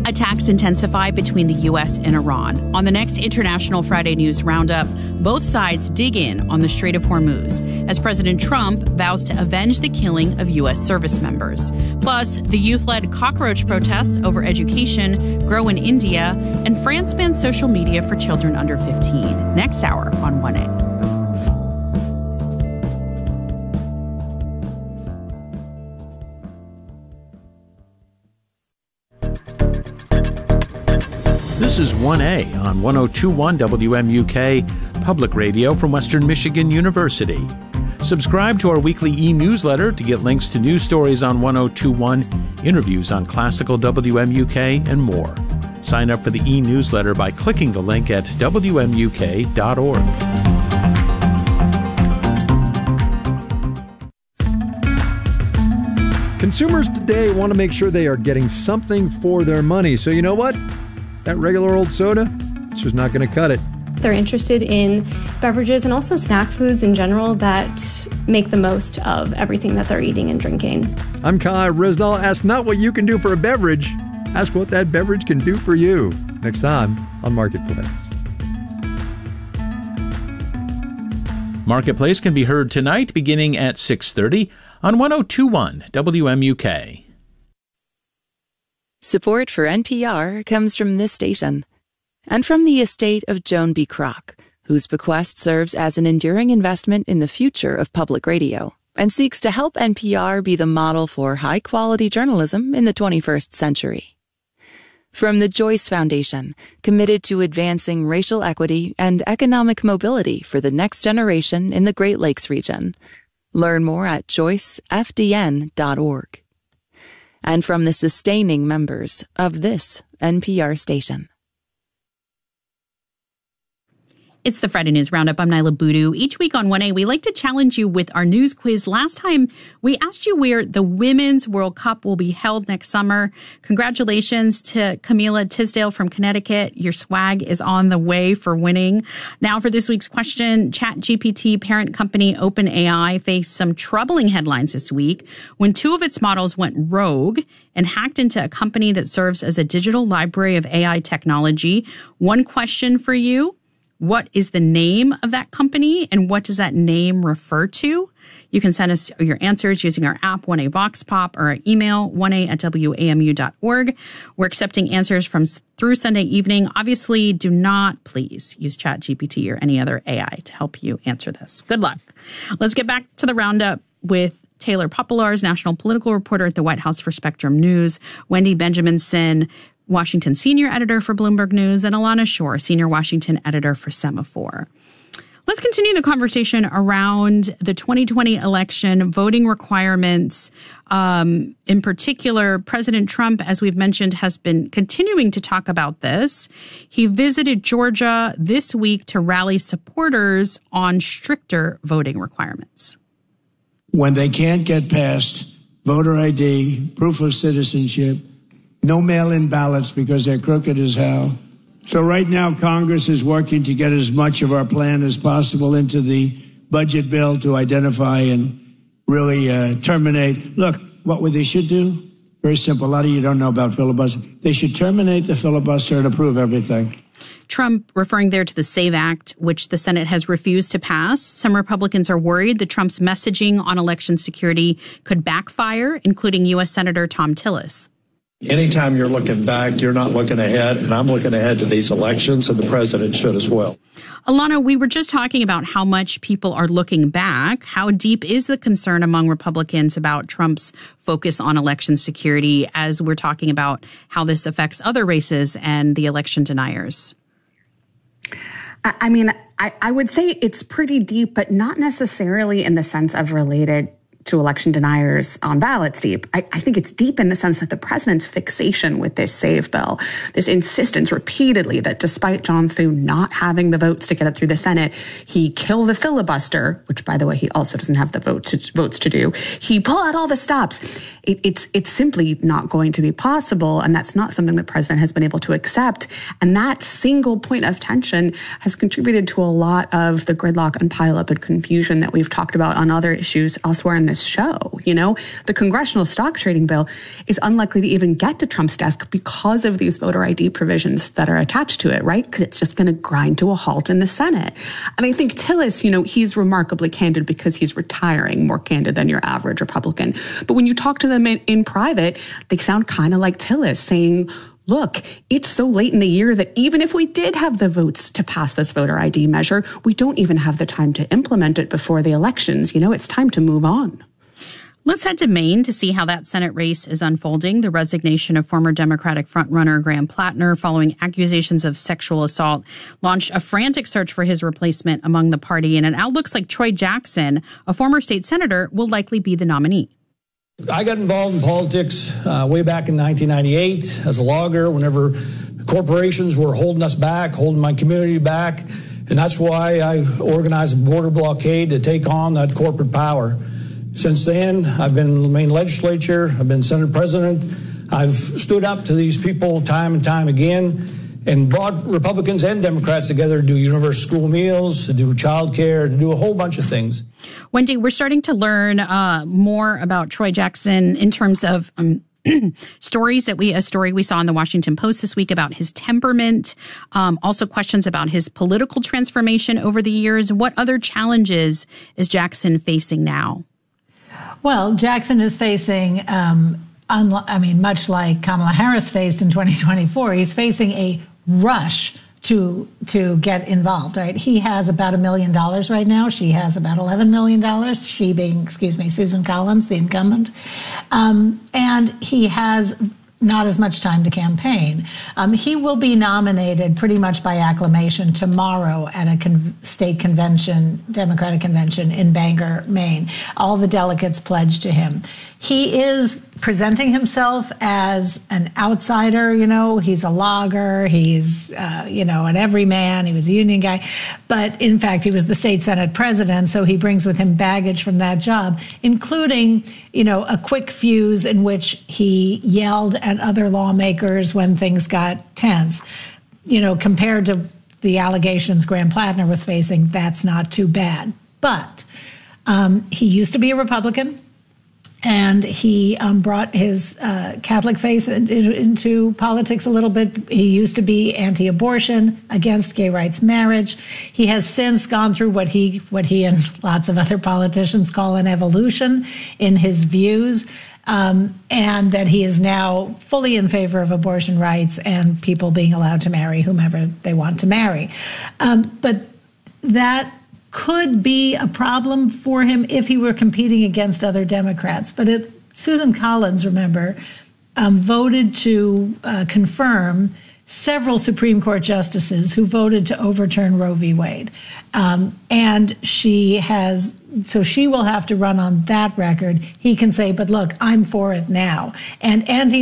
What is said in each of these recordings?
Attacks intensify between the U.S. and Iran. On the next International Friday News Roundup, both sides dig in on the Strait of Hormuz as President Trump vows to avenge the killing of U.S. service members. Plus, the youth-led cockroach protests over education grow in India, and France bans social media for children under 15. Next hour on 1A. This is 1A on 1021 WMUK, public radio from Western Michigan University. Subscribe to our weekly e-newsletter to get links to news stories on 1021, interviews on classical WMUK, and more. Sign up for the e-newsletter by clicking the link at WMUK.org. Consumers today want to make sure they are getting something for their money. So you know what? That regular old soda, it's just not going to cut it. They're interested in beverages and also snack foods in general that make the most of everything that they're eating and drinking. I'm Kai Rizdal. Ask not what you can do for a beverage. Ask what that beverage can do for you. Next time on Marketplace. Marketplace can be heard tonight beginning at 6:30 on 1021 WMUK. Support for NPR comes from this station and from the estate of Joan B. Kroc, whose bequest serves as an enduring investment in the future of public radio and seeks to help NPR be the model for high-quality journalism in the 21st century. From the Joyce Foundation, committed to advancing racial equity and economic mobility for the next generation in the Great Lakes region. Learn more at joycefdn.org. And from the sustaining members of this NPR station. It's the Friday News Roundup. I'm Nyla Boodoo. Each week on 1A, we like to challenge you with our news quiz. Last time, we asked you where the Women's World Cup will be held next summer. Congratulations to Camila Tisdale from Connecticut. Your swag is on the way for winning. Now for this week's question, ChatGPT parent company OpenAI faced some troubling headlines this week when two of its models went rogue and hacked into a company that serves as a digital library of AI technology. One question for you. What is the name of that company and what does that name refer to? You can send us your answers using our app, 1A Vox Pop, or our email, 1a@wamu.org. We're accepting answers from through Sunday evening. Obviously, do not please use ChatGPT or any other AI to help you answer this. Good luck. Let's get back to the roundup with Taylor Popolars, national political reporter at the White House for Spectrum News, Wendy Benjaminson, Washington senior editor for Bloomberg News, and Alana Shore, senior Washington editor for Semaphore. Let's continue the conversation around the 2020 election, voting requirements. In particular, President Trump, as we've mentioned, has been continuing to talk about this. He visited Georgia this week to rally supporters on stricter voting requirements. When they can't get past voter ID, proof of citizenship, no mail-in ballots because they're crooked as hell. So right now, Congress is working to get as much of our plan as possible into the budget bill to identify and really terminate. Look, what they should do? Very simple. A lot of you don't know about filibuster. They should terminate the filibuster and approve everything. Trump referring there to the SAVE Act, which the Senate has refused to pass. Some Republicans are worried that Trump's messaging on election security could backfire, including U.S. Senator Thom Tillis. Anytime you're looking back, you're not looking ahead, and I'm looking ahead to these elections, and the president should as well. Alana, we were just talking about how much people are looking back. How deep is the concern among Republicans about Trump's focus on election security as we're talking about how this affects other races and the election deniers? I mean, I would say it's pretty deep, but not necessarily in the sense of related to election deniers on ballots deep. I think it's deep in the sense that the president's fixation with this SAVE bill, this insistence repeatedly that despite John Thune not having the votes to get it through the Senate, he kill the filibuster, which, by the way, he also doesn't have the votes to do. He pull out all the stops. It's simply not going to be possible, and that's not something the president has been able to accept. And that single point of tension has contributed to a lot of the gridlock and pileup and confusion that we've talked about on other issues elsewhere in this this show. The congressional stock trading bill is unlikely to even get to Trump's desk because of these voter ID provisions that are attached to it, right? Because it's just going to grind to a halt in the Senate. And I think Tillis, he's remarkably candid because he's retiring, more candid than your average Republican. But when you talk to them in private, they sound kind of like Tillis, saying, look, it's so late in the year that even if we did have the votes to pass this voter ID measure, we don't even have the time to implement it before the elections. It's time to move on. Let's head to Maine to see how that Senate race is unfolding. The resignation of former Democratic frontrunner Graham Plattner following accusations of sexual assault launched a frantic search for his replacement among the party. And it now looks like Troy Jackson, a former state senator, will likely be the nominee. I got involved in politics way back in 1998 as a logger whenever corporations were holding us back, holding my community back. And that's why I organized a border blockade to take on that corporate power. Since then, I've been in the Maine legislature, I've been Senate president. I've stood up to these people time and time again and brought Republicans and Democrats together to do universal school meals, to do childcare, to do a whole bunch of things. Wendy, we're starting to learn more about Troy Jackson in terms of stories a story we saw in the Washington Post this week about his temperament, also questions about his political transformation over the years. What other challenges is Jackson facing now? Well, Jackson is facing, much like Kamala Harris faced in 2024, he's facing a rush to get involved, right? He has about $1 million right now. She has about $11 million, she being, Susan Collins, the incumbent. And he has not as much time to campaign. He will be nominated pretty much by acclamation tomorrow at a state convention, Democratic convention in Bangor, Maine. All the delegates pledged to him. He is presenting himself as an outsider, he's a logger, he's, an everyman, he was a union guy. But in fact, he was the state Senate president, so he brings with him baggage from that job, including, a quick fuse in which he yelled at other lawmakers when things got tense. Compared to the allegations Graham Plattner was facing, that's not too bad. But he used to be a Republican. And he brought his Catholic faith into politics a little bit. He used to be anti-abortion, against gay rights marriage. He has since gone through what he and lots of other politicians call an evolution in his views, and that he is now fully in favor of abortion rights and people being allowed to marry whomever they want to marry. But that could be a problem for him if he were competing against other Democrats. But Susan Collins, remember, voted to confirm several Supreme Court justices who voted to overturn Roe v. Wade. And she will have to run on that record. He can say, but look, I'm for it now. And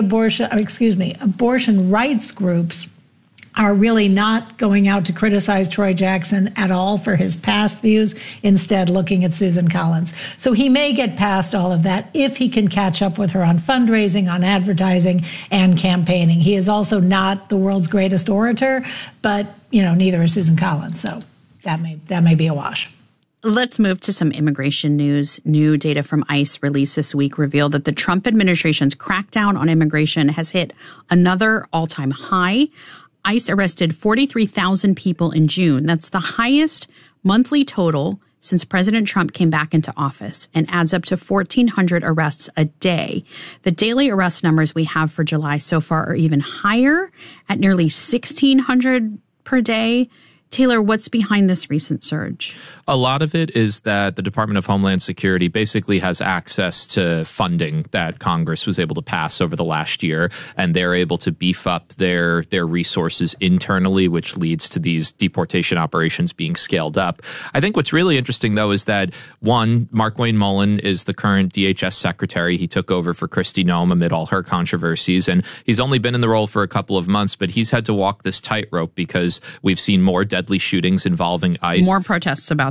abortion rights groups are really not going out to criticize Troy Jackson at all for his past views, instead looking at Susan Collins. So he may get past all of that if he can catch up with her on fundraising, on advertising, and campaigning. He is also not the world's greatest orator, but, neither is Susan Collins. So that may be a wash. Let's move to some immigration news. New data from ICE released this week revealed that the Trump administration's crackdown on immigration has hit another all-time high. ICE arrested 43,000 people in June. That's the highest monthly total since President Trump came back into office, and adds up to 1,400 arrests a day. The daily arrest numbers we have for July so far are even higher at nearly 1,600 per day. Taylor, what's behind this recent surge? A lot of it is that the Department of Homeland Security basically has access to funding that Congress was able to pass over the last year, and they're able to beef up their resources internally, which leads to these deportation operations being scaled up. I think what's really interesting, though, is that, one, Markwayne Mullin is the current DHS secretary. He took over for Kristi Noem amid all her controversies, and he's only been in the role for a couple of months, but he's had to walk this tightrope because we've seen more deadly shootings involving ICE. More protests about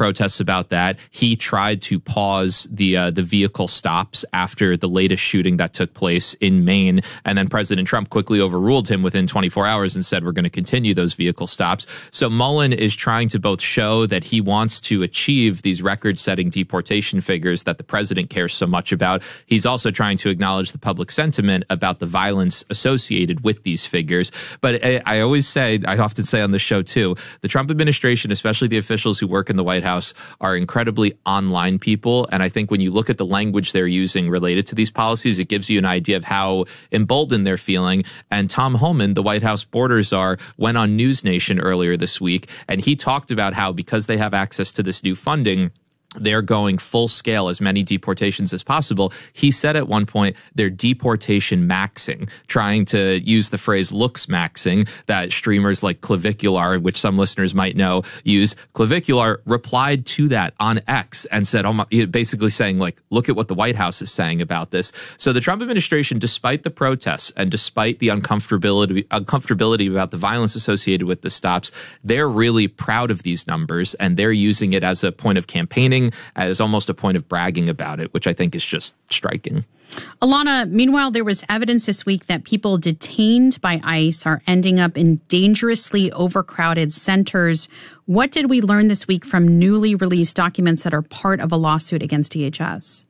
that. He tried to pause the vehicle stops after the latest shooting that took place in Maine. And then President Trump quickly overruled him within 24 hours and said, we're going to continue those vehicle stops. So Mullen is trying to both show that he wants to achieve these record-setting deportation figures that the president cares so much about. He's also trying to acknowledge the public sentiment about the violence associated with these figures. But I often say on the show too, the Trump administration, especially the officials who work in the White House, are incredibly online people. And I think when you look at the language they're using related to these policies, it gives you an idea of how emboldened they're feeling. And Tom Homan, the White House border czar, went on News Nation earlier this week, and he talked about how because they have access to this new funding, they're going full scale, as many deportations as possible. He said at one point they're deportation maxing, trying to use the phrase looks maxing that streamers like Clavicular, which some listeners might know, use. Clavicular replied to that on X and said, basically saying, like, look at what the White House is saying about this. So the Trump administration, despite the protests and despite the uncomfortability about the violence associated with the stops, they're really proud of these numbers, and they're using it as a point of campaigning, as almost a point of bragging about it, which I think is just striking. Alana, meanwhile, there was evidence this week that people detained by ICE are ending up in dangerously overcrowded centers. What did we learn this week from newly released documents that are part of a lawsuit against DHS?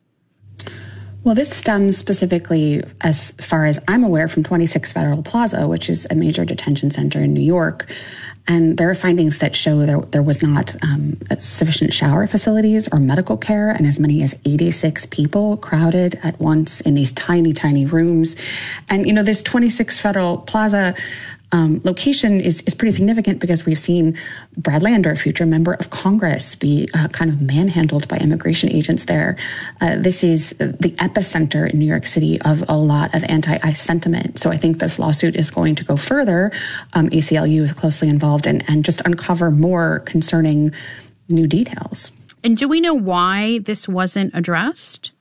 Well, this stems specifically, as far as I'm aware, from 26 Federal Plaza, which is a major detention center in New York. And there are findings that show there was not sufficient shower facilities or medical care, and as many as 86 people crowded at once in these tiny, tiny rooms. And, this 26 Federal Plaza location is pretty significant because we've seen Brad Lander, a future member of Congress, be kind of manhandled by immigration agents there. This is the epicenter in New York City of a lot of anti-ICE sentiment. So I think this lawsuit is going to go further. ACLU is closely involved and just uncover more concerning new details. And do we know why this wasn't addressed?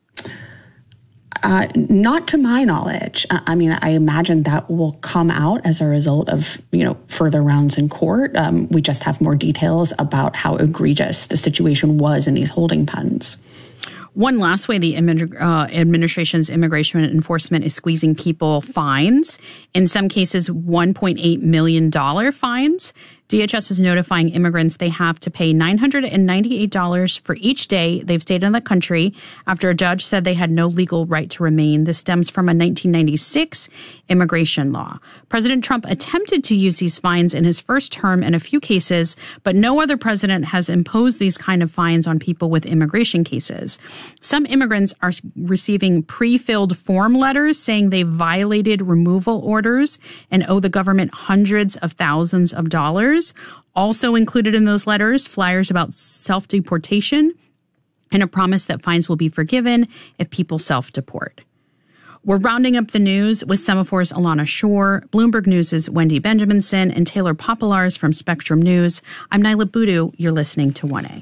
Not to my knowledge. I imagine that will come out as a result of, further rounds in court. We just have more details about how egregious the situation was in these holding pens. One last way the administration's immigration enforcement is squeezing people: fines. In some cases, $1.8 million fines. DHS is notifying immigrants they have to pay $998 for each day they've stayed in the country after a judge said they had no legal right to remain. This stems from a 1996 immigration law. President Trump attempted to use these fines in his first term in a few cases, but no other president has imposed these kind of fines on people with immigration cases. Some immigrants are receiving pre-filled form letters saying they violated removal orders and owe the government hundreds of thousands of dollars. Also included in those letters, flyers about self-deportation and a promise that fines will be forgiven if people self-deport. We're rounding up the news with Semaphor's Alana Shore, Bloomberg News' Wendy Benjaminson, and Taylor Popolars from Spectrum News. I'm Naila Boodoo. You're listening to 1A.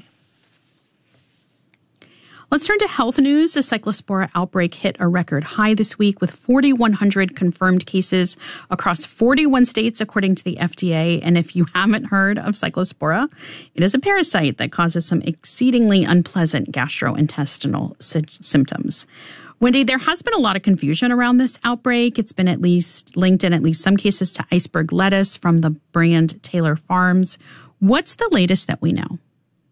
Let's turn to health news. The Cyclospora outbreak hit a record high this week with 4,100 confirmed cases across 41 states, according to the FDA. And if you haven't heard of Cyclospora, it is a parasite that causes some exceedingly unpleasant gastrointestinal symptoms. Wendy, there has been a lot of confusion around this outbreak. It's been at least linked in at least some cases to iceberg lettuce from the brand Taylor Farms. What's the latest that we know?